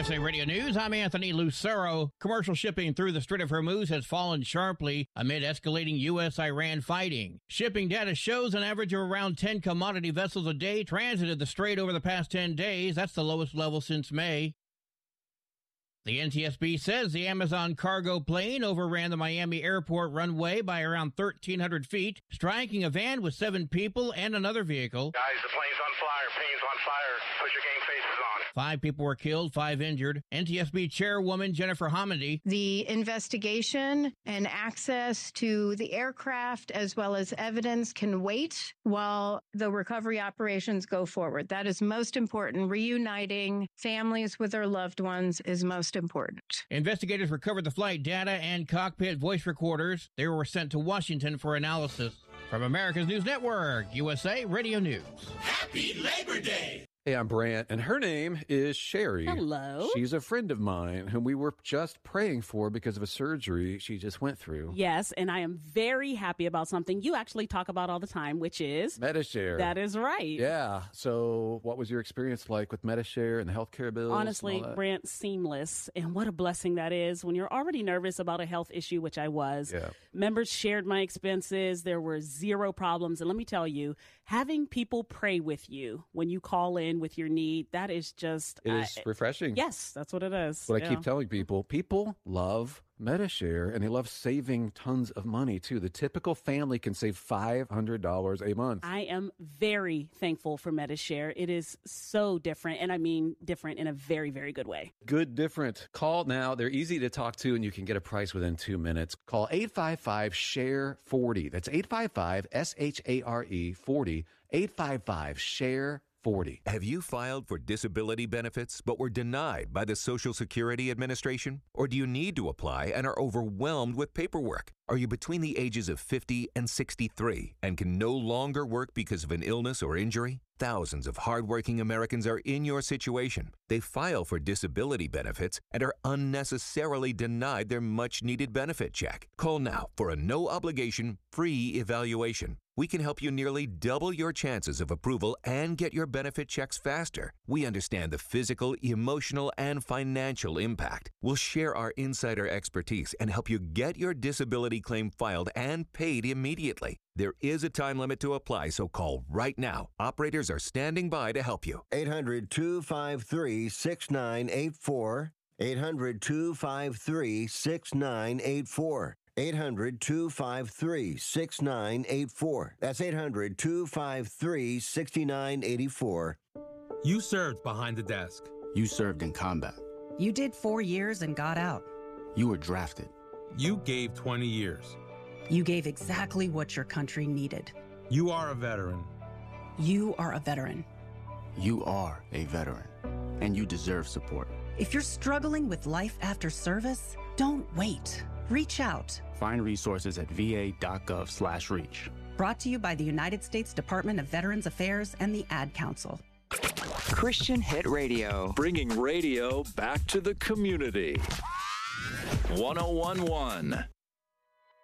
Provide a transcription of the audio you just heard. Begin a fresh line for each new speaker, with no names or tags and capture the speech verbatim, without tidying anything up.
S A Radio News, I'm Anthony Lucero. Commercial shipping through the Strait of Hormuz has fallen sharply amid escalating U S Iran fighting. Shipping data shows an average of around ten commodity vessels a day transited the strait over the past ten days. That's the lowest level since May. The N T S B says the Amazon cargo plane overran the Miami airport runway by around thirteen hundred feet, striking a van with seven people and another vehicle.
Guys, the plane's on fire. Plane's on fire. Put your game faces on.
Five people were killed, five injured. N T S B chairwoman Jennifer Hamady.
The investigation and access to the aircraft as well as evidence can wait while the recovery operations go forward. That is most important. Reuniting families with their loved ones is most important.
Investigators recovered the flight data and cockpit voice recorders. They were sent to Washington for analysis. From America's News Network, U S A Radio News.
Happy Labor Day!
Hey, I'm Brant, and her name is Sherry.
Hello.
She's a friend of mine whom we were just praying for because of a surgery she just went through.
Yes, and I am very happy about something you actually talk about all the time, which is...
Medi-Share.
That is right.
Yeah. So what was your experience like with Medi-Share and the healthcare bills?
Honestly, Brant, seamless. And what a blessing that is when you're already nervous about a health issue, which I was.
Yeah.
Members shared my expenses. There were zero problems. And let me tell you, having people pray with you when you call in with your need, that is just...
It is uh, refreshing.
Yes, that's what it is.
What
yeah.
I keep telling people, people love Medi-Share, and they love saving tons of money, too. The typical family can save five hundred dollars a month.
I am very thankful for Medi-Share. It is so different, and I mean different in a very, very good way.
Good different. Call now. They're easy to talk to, and you can get a price within two minutes. Call eight five five, S H A R E, forty. That's eight five five, S H A R E, forty. eight five five, S H A R E, forty.
Have you filed for disability benefits but were denied by the Social Security Administration? Or do you need to apply and are overwhelmed with paperwork? Are you between the ages of fifty and sixty-three and can no longer work because of an illness or injury? Thousands of hardworking Americans are in your situation. They file for disability benefits and are unnecessarily denied their much-needed benefit check. Call now for a no-obligation, free evaluation. We can help you nearly double your chances of approval and get your benefit checks faster. We understand the physical, emotional, and financial impact. We'll share our insider expertise and help you get your disability claim filed and paid immediately. There is a time limit to apply, so call right now. Operators are standing by to help you.
eight hundred, two five three, six nine eight four. eight hundred, two five three, six nine eight four. eight hundred, two five three, six nine eight four. That's eight hundred, two five three, six nine eight four.
You served behind the desk.
You served in combat.
You did four years and got out.
You were drafted.
You gave twenty years.
You gave exactly what your country needed.
You are a veteran.
You are a veteran.
You are a veteran, and you deserve support.
If you're struggling with life after service, don't wait. Reach out.
Find resources at va.gov slash reach.
Brought to you by the United States Department of Veterans Affairs and the Ad Council.
Christian Hit Radio.
Bringing radio back to the community. one oh one point one